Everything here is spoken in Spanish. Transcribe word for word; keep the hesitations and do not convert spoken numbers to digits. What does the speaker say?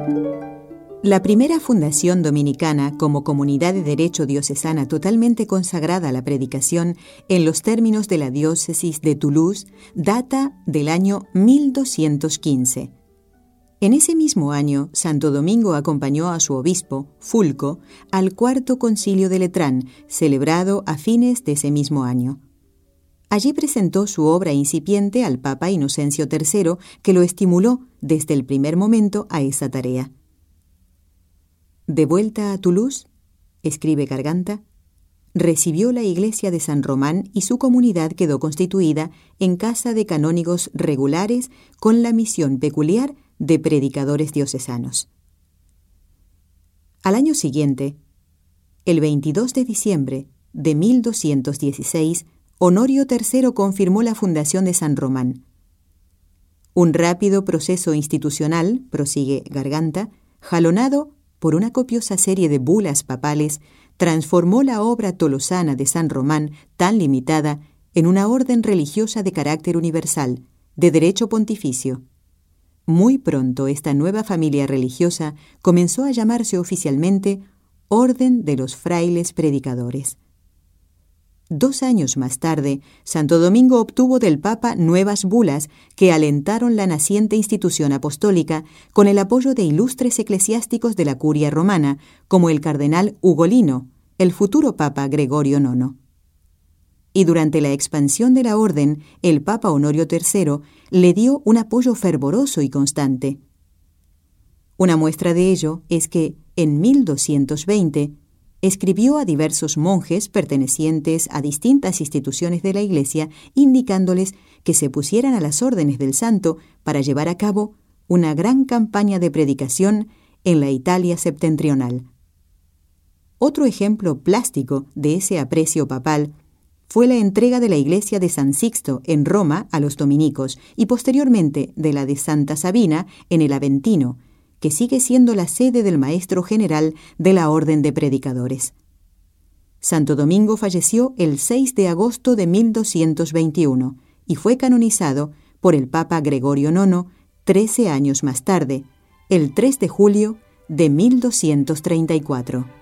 La primera fundación dominicana como comunidad de derecho diocesana totalmente consagrada a la predicación en los términos de la diócesis de Toulouse data del año mil doscientos quince. En ese mismo año, Santo Domingo acompañó a su obispo, Fulco, al Cuarto Concilio de Letrán, celebrado a fines de ese mismo año. Allí presentó su obra incipiente al Papa Inocencio tercero, que lo estimuló desde el primer momento a esa tarea. De vuelta a Toulouse, escribe Garganta, recibió la iglesia de San Román y su comunidad quedó constituida en casa de canónigos regulares con la misión peculiar de predicadores diocesanos. Al año siguiente, el veintidós de diciembre de mil doscientos dieciséis, Honorio tercero confirmó la fundación de San Román. Un rápido proceso institucional, prosigue Garganta, jalonado por una copiosa serie de bulas papales, transformó la obra tolosana de San Román, tan limitada, en una orden religiosa de carácter universal, de derecho pontificio. Muy pronto esta nueva familia religiosa comenzó a llamarse oficialmente Orden de los Frailes Predicadores. Dos años más tarde, Santo Domingo obtuvo del Papa nuevas bulas que alentaron la naciente institución apostólica con el apoyo de ilustres eclesiásticos de la curia romana, como el cardenal Ugolino, el futuro Papa Gregorio nono. Y durante la expansión de la orden, el Papa Honorio tercero le dio un apoyo fervoroso y constante. Una muestra de ello es que, en mil doscientos veinte, escribió a diversos monjes pertenecientes a distintas instituciones de la Iglesia, indicándoles que se pusieran a las órdenes del santo para llevar a cabo una gran campaña de predicación en la Italia septentrional. Otro ejemplo plástico de ese aprecio papal fue la entrega de la iglesia de San Sixto en Roma a los dominicos y posteriormente de la de Santa Sabina en el Aventino, que sigue siendo la sede del maestro general de la Orden de Predicadores. Santo Domingo falleció el seis de agosto de mil doscientos veintiuno y fue canonizado por el Papa Gregorio nono trece años más tarde, el tres de julio de mil doscientos treinta y cuatro.